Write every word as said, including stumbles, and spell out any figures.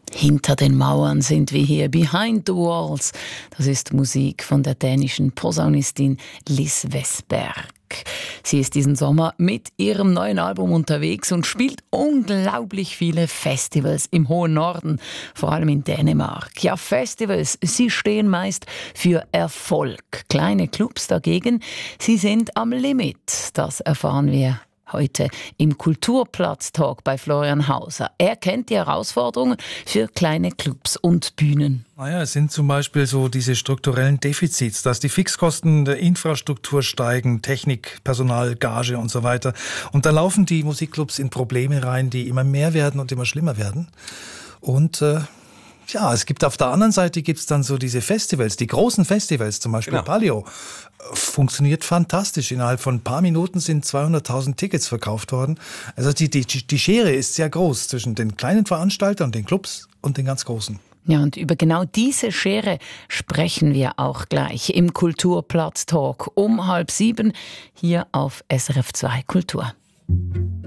Hinter den Mauern sind wir hier, Behind the Walls. Das ist Musik von der dänischen Posaunistin Liz Westberg. Sie ist diesen Sommer mit ihrem neuen Album unterwegs und spielt unglaublich viele Festivals im hohen Norden, vor allem in Dänemark. Ja, Festivals, sie stehen meist für Erfolg. Kleine Clubs dagegen, sie sind am Limit. Das erfahren wir heute im Kulturplatz-Talk bei Florian Hauser. Er kennt die Herausforderungen für kleine Clubs und Bühnen. Naja, es sind zum Beispiel so diese strukturellen Defizits, dass die Fixkosten der Infrastruktur steigen, Technik, Personal, Gage und so weiter. Und da laufen die Musikclubs in Probleme rein, die immer mehr werden und immer schlimmer werden. Und äh, ja, es gibt auf der anderen Seite gibt's dann so diese Festivals, die großen Festivals, zum Beispiel genau. Palio. Funktioniert fantastisch. Innerhalb von ein paar Minuten sind zweihunderttausend Tickets verkauft worden. Also die, die, die Schere ist sehr groß zwischen den kleinen Veranstaltern, den Clubs und den ganz großen. Ja, und über genau diese Schere sprechen wir auch gleich im Kulturplatz-Talk um halb sieben hier auf S R F zwei Kultur.